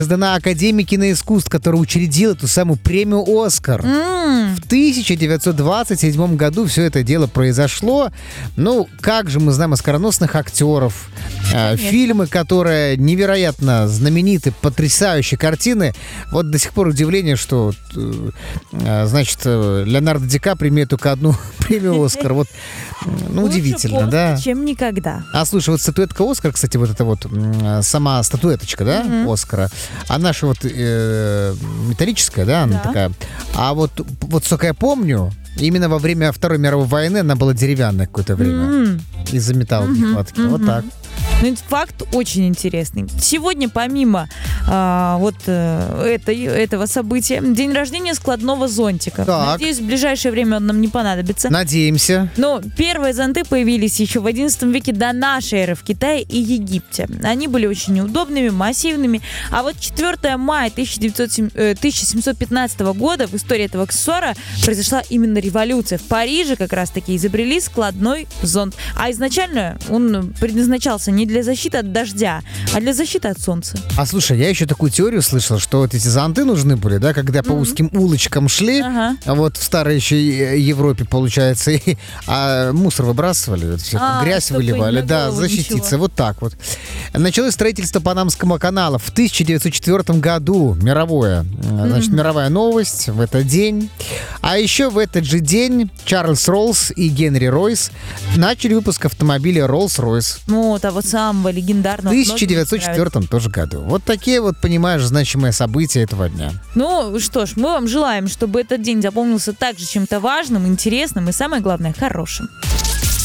Создана Академией киноискусств, которая учредила эту самую премию «Оскар». В 1927 году все это дело произошло. Ну, как же мы знаем оскароносных актеров, фильмы, которые невероятно знамениты, потрясающие картины. Вот до сих пор удивление, что, значит, Леонардо Ди Каприо имеет только одну премию «Оскар». Вот, ну, удивительно, поздно, да? чем никогда. А слушай, вот статуэтка «Оскар», кстати, вот эта вот сама статуэточка, да, «Оскара», она же вот металлическая, да, она такая. А вот сколько я помню, именно во время Второй мировой войны она была деревянная какое-то время. Из-за металла нехватки. Вот так. Ну, этот факт очень интересный. Сегодня, помимо этого события, день рождения складного зонтика. Так. Надеюсь, в ближайшее время он нам не понадобится. Надеемся. Но первые зонты появились еще в XI веке до нашей эры в Китае и Египте. Они были очень неудобными, массивными. А вот 4 мая 1715 года в истории этого аксессуара произошла именно революция. В Париже как раз-таки изобрели складной зонт. А изначально он предназначался не для защиты от дождя, а для защиты от солнца. А слушай, я еще такую теорию слышал, что вот эти зонты нужны были, да, когда по узким улочкам шли, а вот в старой еще Европе, получается, а мусор выбрасывали, грязь выливали, да, защититься, вот так вот. Началось строительство Панамского канала в 1904 году, мировая новость в этот день. А еще в этот же день Чарльз Роллс и Генри Ройс начали выпуск автомобиля Rolls-Royce. Ну, того самого легендарного. В 1904 тоже году. Вот такие вот, понимаешь, значимые события этого дня. Ну, что ж, мы вам желаем, чтобы этот день запомнился также чем-то важным, интересным и, самое главное, хорошим.